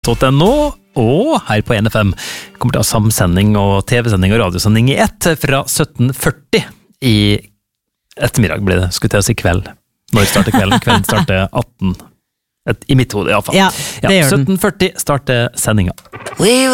.no og her på NFM kommer til å ha samsending og TV-sending og radiosending i ett fra 17.40 i ettermiddag blir det, skulle jeg si kveld. Når starter kvelden? Kvelden starter 18. I mitt hode i alle fall. Ja, det gjør den. 17.40 starter sendinga.